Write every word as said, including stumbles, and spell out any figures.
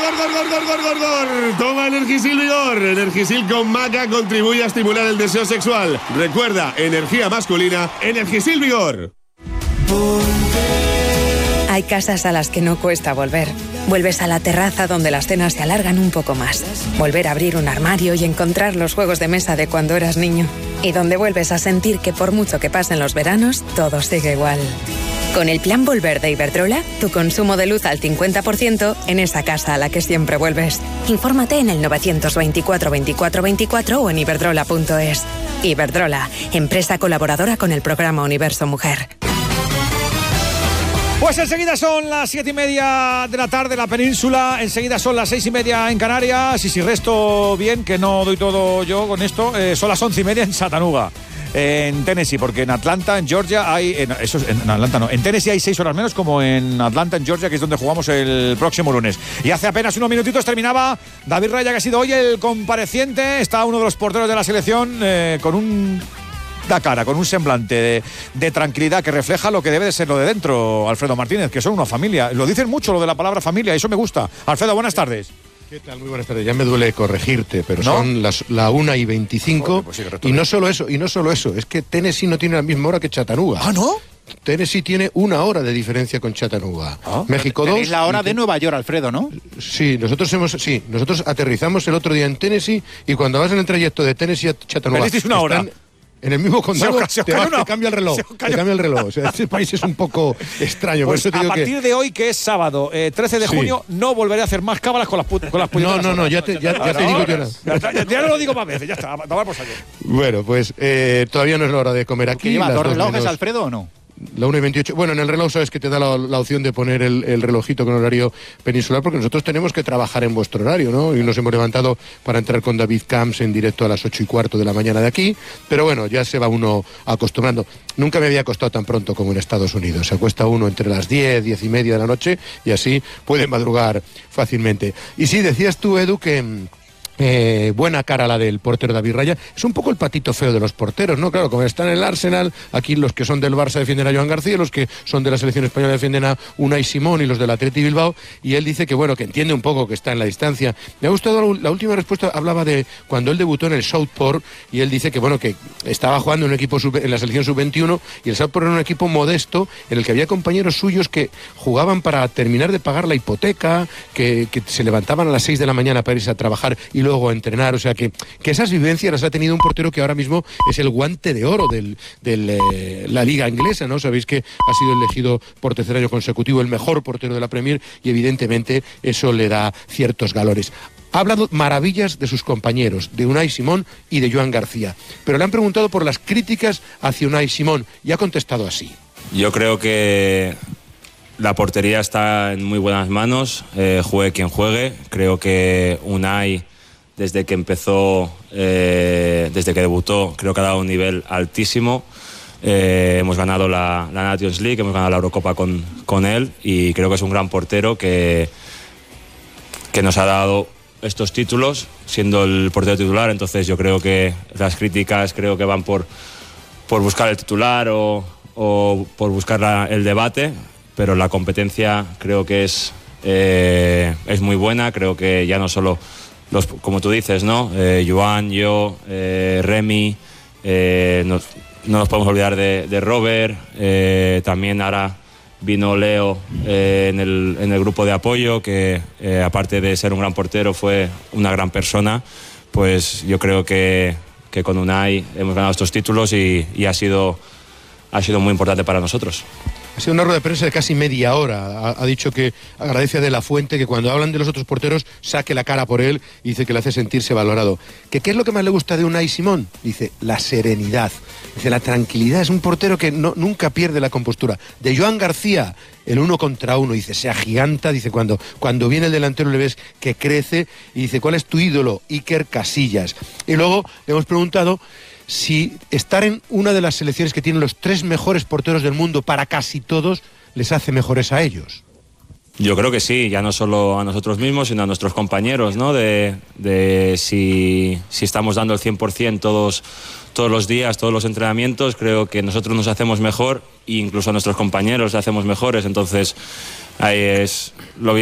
gor, gor, gor, gor, gor, gor, gor. Toma Energisil Vigor. Energisil con maca contribuye a estimular el deseo sexual. Recuerda, energía masculina, Energisil Vigor. Hay casas a las que no cuesta volver. Vuelves a la terraza donde las cenas se alargan un poco más. Volver a abrir un armario y encontrar los juegos de mesa de cuando eras niño. Y donde vuelves a sentir que por mucho que pasen los veranos, todo sigue igual. Con el plan Volver de Iberdrola, tu consumo de luz al cincuenta por ciento en esa casa a la que siempre vuelves. Infórmate en el novecientos veinticuatro veinticuatro veinticuatro o en iberdrola punto es. Iberdrola, empresa colaboradora con el programa Universo Mujer. Pues enseguida son las siete y media de la tarde en la península, enseguida son las seis y media en Canarias, y si resto bien, que no doy todo yo con esto, eh, son las once y media en Chattanooga, en Tennessee, porque en Atlanta, en Georgia, hay... En, eso es, en Atlanta no, en Tennessee hay seis horas menos, como en Atlanta, en Georgia, que es donde jugamos el próximo lunes. Y hace apenas unos minutitos terminaba David Raya, que ha sido hoy el compareciente, está uno de los porteros de la selección eh, con un... da cara, con un semblante de, de tranquilidad que refleja lo que debe de ser lo de dentro, Alfredo Martínez, que son una familia. Lo dicen mucho lo de la palabra familia, eso me gusta. Alfredo, buenas tardes. ¿Qué tal? Muy buenas tardes. Ya me duele corregirte, pero ¿No? son las la una y veinticinco. Pues sí, y no solo eso, y no solo eso, es que Tennessee no tiene la misma hora que Chattanooga. ¿Ah, no? Tennessee tiene una hora de diferencia con Chattanooga. ¿Ah? México dos. Es la hora de Nueva York, Alfredo, ¿no? Sí, nosotros hemos, sí, nosotros aterrizamos el otro día en Tennessee y cuando vas en el trayecto de Tennessee a Chattanooga, perdisteis una hora. En el mismo condado Se os ca- se os te, cayó va- una- te cambia el reloj. se os Te cayó- cambia el reloj. O sea, este país es un poco extraño. Por Pues eso te a digo partir que... de hoy, que es sábado, eh, trece de Sí. junio, no volveré a hacer más cábalas con las, put- con las No, puñeteras no, no, horas. ya te, ya, ya te Ahora, digo yo. ahora. no. Ya, está, ya- ya no lo digo más veces, ya está, a tomar por saco. Bueno, pues eh, todavía no es la hora de comer ¿Que aquí. lleva las dos dos relojes, menos- Alfredo, o no? La una y veintiocho. Bueno, en el reloj sabes que te da la, la opción de poner el, el relojito con horario peninsular, porque nosotros tenemos que trabajar en vuestro horario, ¿no? Y nos hemos levantado para entrar con David Camps en directo a las ocho y cuarto de la mañana de aquí. Pero bueno, ya se va uno acostumbrando. Nunca me había acostado tan pronto como en Estados Unidos. Se acuesta uno entre las diez, diez y media de la noche y así puede madrugar fácilmente. Y sí, decías tú, Edu, que... Eh, buena cara la del portero David Raya. Es un poco el patito feo de los porteros, ¿no? Claro, como están en el Arsenal, aquí los que son del Barça defienden a Joan García, los que son de la selección española defienden a Unai Simón y los del Atleti Bilbao, y él dice que bueno, que entiende un poco que está en la distancia. Me ha gustado la última respuesta, hablaba de cuando él debutó en el Southport, y él dice que bueno, que estaba jugando en un equipo sub, en la selección sub veintiuno, y el Southport era un equipo modesto en el que había compañeros suyos que jugaban para terminar de pagar la hipoteca, que, que se levantaban a las seis de la mañana para irse a trabajar y luego a entrenar, o sea que, que esas vivencias las ha tenido un portero que ahora mismo es el guante de oro de del, eh, la liga inglesa, ¿no? Sabéis que ha sido elegido por tercer año consecutivo el mejor portero de la Premier y evidentemente eso le da ciertos galones. Ha hablado maravillas de sus compañeros, de Unai Simón y de Joan García, pero le han preguntado por las críticas hacia Unai Simón y ha contestado así. Yo creo que la portería está en muy buenas manos, eh, juegue quien juegue. Creo que Unai, desde que empezó, eh, desde que debutó, creo que ha dado un nivel altísimo. Eh, hemos ganado la, la Nations League, hemos ganado la Eurocopa con, con él y creo que es un gran portero que, que nos ha dado estos títulos siendo el portero titular. Entonces yo creo que las críticas creo que van por, por buscar el titular o, o por buscar la, el debate, pero la competencia creo que es, eh, es muy buena. Creo que ya no solo los, como tú dices, ¿no? Eh, Joan, yo, eh, Remy, eh, nos, no nos podemos olvidar de, de Robert, eh, también ahora vino Leo eh, en, el, en el grupo de apoyo, que eh, aparte de ser un gran portero fue una gran persona. Pues yo creo que, que con Unai hemos ganado estos títulos y, y ha sido, ha sido muy importante para nosotros. Ha sido una rueda de prensa de casi media hora. Ha, ha dicho que agradece a De La Fuente que cuando hablan de los otros porteros saque la cara por él y dice que le hace sentirse valorado. ¿Que qué es lo que más le gusta de Unai Simón? Dice, la serenidad. Dice, la tranquilidad. Es un portero que no, nunca pierde la compostura. De Joan García, el uno contra uno, dice, se agiganta. Dice, cuando, cuando viene el delantero le ves que crece. Y dice, ¿cuál es tu ídolo? Iker Casillas. Y luego le hemos preguntado si estar en una de las selecciones que tienen los tres mejores porteros del mundo para casi todos les hace mejores a ellos. Yo creo que sí, ya no solo a nosotros mismos, sino a nuestros compañeros, ¿no? De, de si, si estamos dando el cien por ciento todos, todos los días, todos los entrenamientos, creo que nosotros nos hacemos mejor e incluso a nuestros compañeros les hacemos mejores. Entonces, ahí es lo